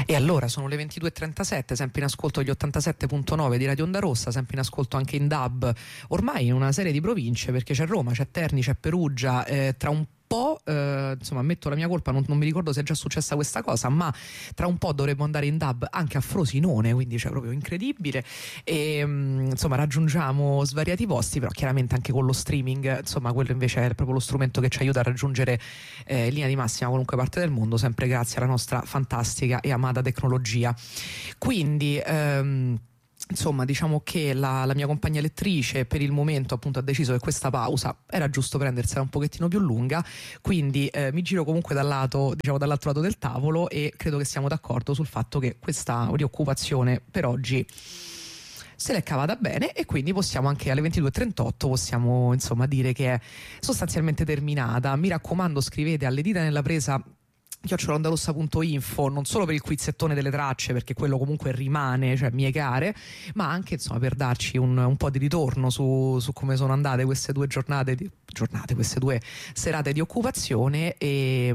E allora sono le 22:37, sempre in ascolto gli 87.9 di Radio Onda Rossa, sempre in ascolto anche in DAB, ormai in una serie di province, perché c'è Roma, c'è Terni, c'è Perugia, tra un po', insomma, ammetto la mia colpa, non mi ricordo se è già successa questa cosa, ma tra un po' dovremmo andare in DAB anche a Frosinone, quindi c'è proprio incredibile, e insomma raggiungiamo svariati posti, però chiaramente anche con lo streaming, insomma quello invece è proprio lo strumento che ci aiuta a raggiungere in linea di massima qualunque parte del mondo, sempre grazie alla nostra fantastica e amata tecnologia. Quindi insomma, diciamo che la mia compagna lettrice per il momento appunto ha deciso che questa pausa era giusto prendersela un pochettino più lunga, quindi mi giro comunque dall'altro lato del tavolo e credo che siamo d'accordo sul fatto che questa rioccupazione per oggi se l'è cavata bene, e quindi possiamo anche alle 22:38 possiamo insomma dire che è sostanzialmente terminata. Mi raccomando, scrivete alle dita nella presa @ondarossa.info, non solo per il quizzettone delle tracce, perché quello comunque rimane, cioè mie care, ma anche insomma per darci un po' di ritorno su come sono andate queste due queste due serate di occupazione. E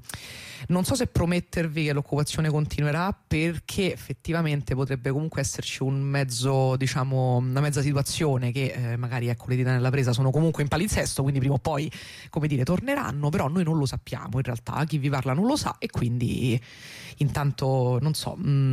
non so se promettervi che l'occupazione continuerà, perché effettivamente potrebbe comunque esserci un mezzo, diciamo, una mezza situazione che magari, ecco, le dita nella presa sono comunque in palinsesto, quindi prima o poi, come dire, torneranno, però noi non lo sappiamo in realtà, chi vi parla non lo sa, e quindi intanto non so,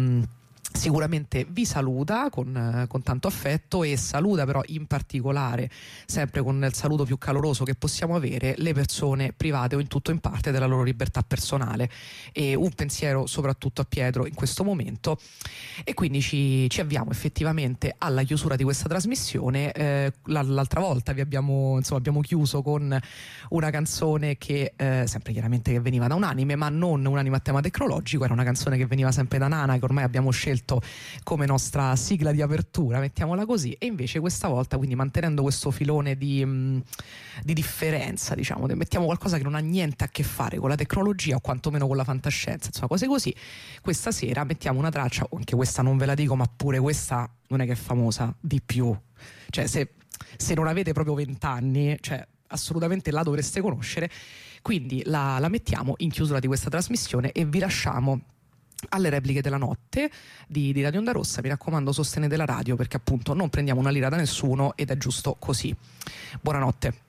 sicuramente vi saluta con tanto affetto, e saluta però in particolare, sempre con il saluto più caloroso che possiamo avere, le persone private o in tutto o in parte della loro libertà personale, e un pensiero soprattutto a Pietro in questo momento. E quindi ci avviamo effettivamente alla chiusura di questa trasmissione. L'altra volta abbiamo chiuso con una canzone che sempre chiaramente che veniva da un anime, ma non un anime a tema tecnologico, era una canzone che veniva sempre da Nana, che ormai abbiamo scelto come nostra sigla di apertura, mettiamola così. E invece questa volta, quindi mantenendo questo filone di differenza, diciamo, mettiamo qualcosa che non ha niente a che fare con la tecnologia o quantomeno con la fantascienza, insomma cose così. Questa sera mettiamo una traccia, anche questa non ve la dico, ma pure questa non è che è famosa di più, cioè se non avete proprio 20 anni, cioè assolutamente la dovreste conoscere, quindi la mettiamo in chiusura di questa trasmissione e vi lasciamo alle repliche della notte di Radio Onda Rossa. Mi raccomando, sostenete la radio, perché appunto non prendiamo una lira da nessuno ed è giusto così. Buonanotte.